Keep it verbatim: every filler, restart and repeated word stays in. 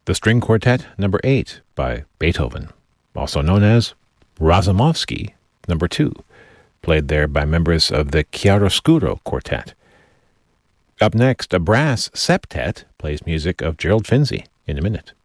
the String Quartet Number eight by Beethoven, also known as Razumovsky Number two, played there by members of the Chiaroscuro Quartet. Up next, a brass septet plays music of Gerald Finzi in a minute.